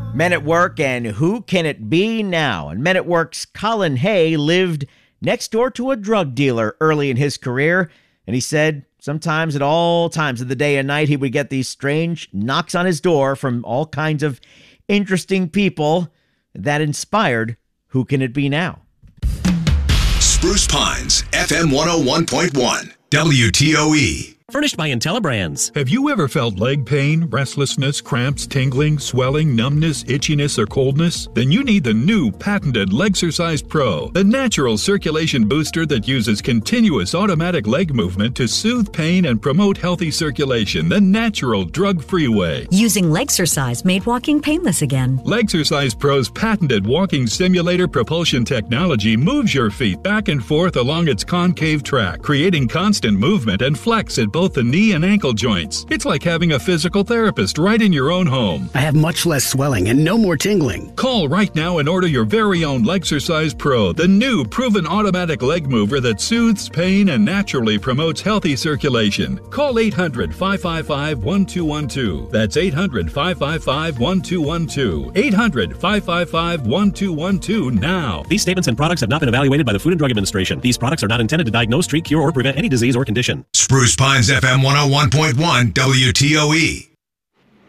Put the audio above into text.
Men at Work and Who Can It Be Now? And Men at Work's Colin Hay lived next door to a drug dealer early in his career, and he said sometimes at all times of the day and night he would get these strange knocks on his door from all kinds of interesting people that inspired Who Can It Be Now? Spruce Pines, FM 101.1, WTOE. Furnished by IntelliBrands. Have you ever felt leg pain, restlessness, cramps, tingling, swelling, numbness, itchiness, or coldness? Then you need the new patented Legsercise Pro, the natural circulation booster that uses continuous automatic leg movement to soothe pain and promote healthy circulation the natural, drug-free way. Using Legsercise made walking painless again. Legsercise Pro's patented walking simulator propulsion technology moves your feet back and forth along its concave track, creating constant movement and flex at both the knee and ankle joints. It's like having a physical therapist right in your own home. I have much less swelling and no more tingling. Call right now and order your very own Legsercise Pro, the new proven automatic leg mover that soothes pain and naturally promotes healthy circulation. Call 800-555-1212. That's 800-555-1212. 800-555-1212 now. These statements and products have not been evaluated by the Food and Drug Administration. These products are not intended to diagnose, treat, cure, or prevent any disease or condition. Spruce Pines, FM 101.1, WTOE.